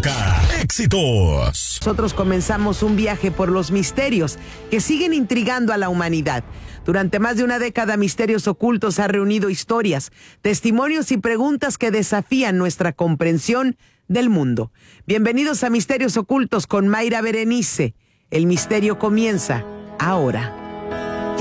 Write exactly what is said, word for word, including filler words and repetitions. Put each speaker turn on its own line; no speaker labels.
toca éxitos.
Nosotros comenzamos un viaje por los misterios que siguen intrigando a la humanidad. Durante más de una década, Misterios Ocultos ha reunido historias, testimonios y preguntas que desafían nuestra comprensión del mundo. Bienvenidos a Misterios Ocultos con Mayra Berenice. El misterio comienza ahora.